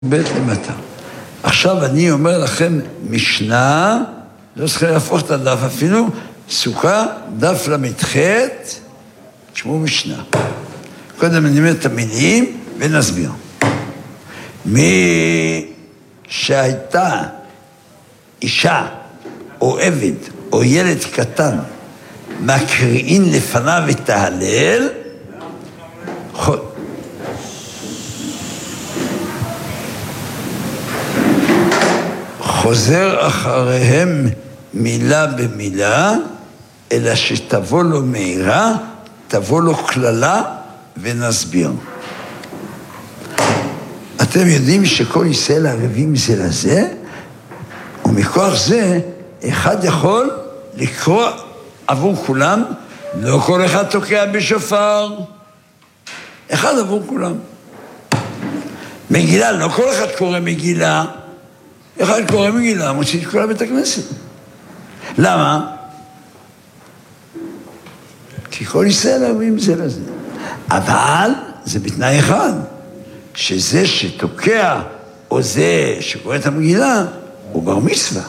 בית למטה. עכשיו אני אומר לכם משנה, לא צריכים להפוך את הדף אפילו, סוכה, דף למ"ח, תשמעו משנה. קודם נלמד את המילים ונסביר. מי שהייתה אישה או עבד או ילד קטן מקריאין לפניו את ההלל, חוזר אחריהם מילה במילה, אלא שתבוא לו מהירה, תבוא לו כללה ונסביר. אתם יודעים שכל ישראל ערבים זה לזה, ומכוח זה אחד יכול לקרוא עבור כולם, לא כל אחד תוקע בשופר, אחד עבור כולם. מגילה, לא כל אחד קורא מגילה, אחד קורא מגילה, מוציא את כולה בית הכנסת. למה? כי כל ישראל ערבים זה לזה. אבל זה בתנאי אחד, שזה שתוקע או זה שקורא את המגילה, הוא בר מצווה.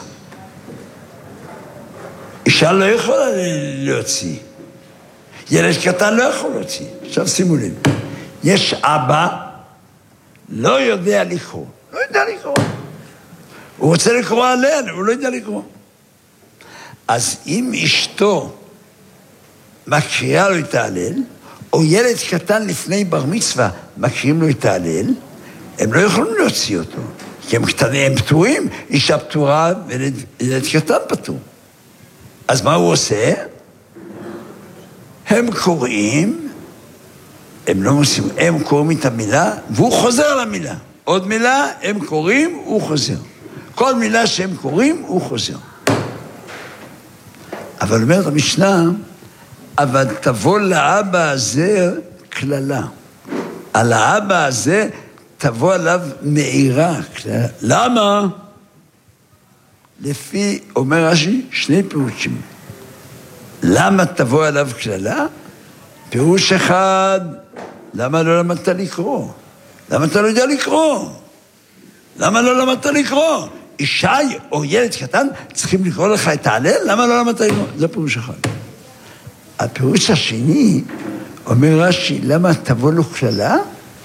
אישה לא יכולה להוציא. ילד קטן לא יכול להוציא. עכשיו שימו לב. יש אבא, לא יודע לקרוא. לא יודע לקרוא. הוא רוצה לקרוא הלל, הוא לא יודע לקרוא. אז אם אשתו מקריאה לו את ההלל, או ילד קטן לפני בר מצווה מקריאים לו את ההלל, הם לא יכולים להוציא אותו. כי הם קטנים, הם פטורים, אישה פטורה וילד קטן פטור. אז מה הוא עושה? הם קוראים, הם לא מוצאים, הם קוראים את המילה, והוא חוזר למילה. עוד מילה, הם קוראים, הוא חוזר. כל מילה שהם קוראים, הוא חוזר. אבל אומרת המשנה, אבל תבוא לאבא הזה כללה. על האבא הזה תבוא עליו מאירה. למה? לפי, אומר רש"י, שני פירושים. למה תבוא עליו כללה? פירוש אחד, למה לא למדת לקרוא? למה אתה לא יודע לקרוא? למה לא למדת לקרוא? אישה או ילד קטן צריכים לקרוא לך את ההלל, למה לא למדת לקרוא? זה פירוש אחד. הפירוש השני, אומר רש"י, למה תבוא לו כללה?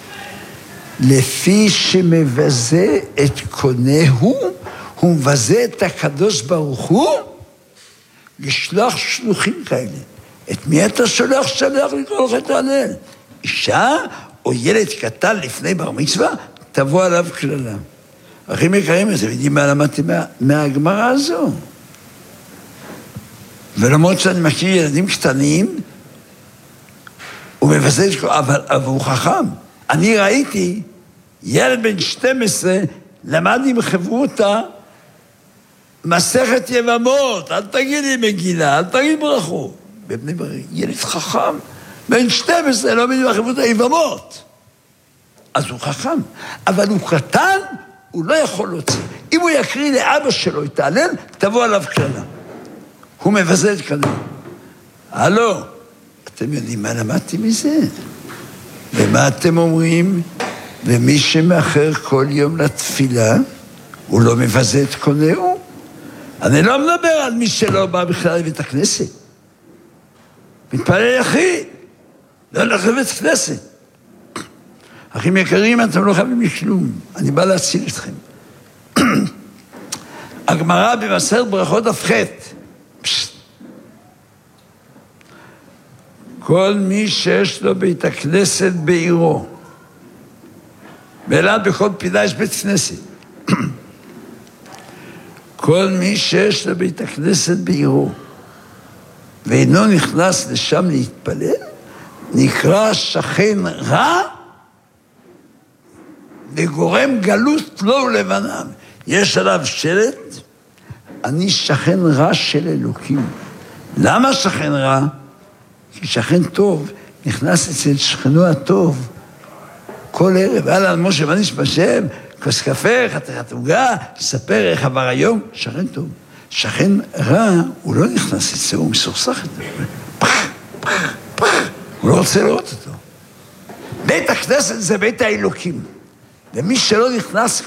לפי שמבזה את קונהו, הוא מבזה את הקדוש ברוך הוא, לשלוח שלוחים כאלה. את מי אתה שולח לקרוא לך את ההלל? אישה או ילד קטן לפני בר מצווה, תבוא עליו כללה. אחים יקרים, אתם יודעים מה למדתי מהגמרא הזו? ולמרות שאני מכיר ילדים קטנים, הוא מבזה את כל, אבל הוא חכם. אני ראיתי ילד בן 12, למד עם חברותה, מסכת יבמות, אל תגיד לי מגילה, אל תגיד ברכו. בבני בריא, ילד חכם, בן 12, לא מבין בחברותה יבמות. אז הוא חכם, אבל הוא קטן, הוא לא יכול להוציא. אם הוא יקריא לאבא שלו את ההלל, תבוא עליו כללה. הוא מבזה את כללה. הלו, אתם יודעים מה למדתי מזה? ומה אתם אומרים? ומי שמאחר כל יום לתפילה, הוא לא מבזה את קונהו? אני לא מדבר על מי שלא בא בכלל לבית הכנסת. מתפלל יחיד, לא הולך לבית כנסת. אחים יקרים, אתם לא חייבים לכלום. אני בא להציל אתכם. הגמרא במסכת ברכות דף ח' כל מי שיש לו בית הכנסת בעירו, באלעד בכל פינה יש בית כנסת. כל מי שיש לו בית הכנסת בעירו, ואינו נכנס לשם להתפלל, נקרא שכן רע, וגורם גלות לו ולבנם. יש עליו שלט, אני שכן רע של אלוקים. למה שכן רע? כי שכן טוב נכנס אצל שכנו הטוב כל ערב. אהלן משה מה נשמע שם? כוס קפה, חתיכת עוגה, ספר איך עבר היום. שכן טוב. שכן רע, הוא לא נכנס אצלו, הוא מסוכסך את זה. הוא לא רוצה לראות אותו. בית הכנסת זה בית האלוקים. ומי שלא נכנס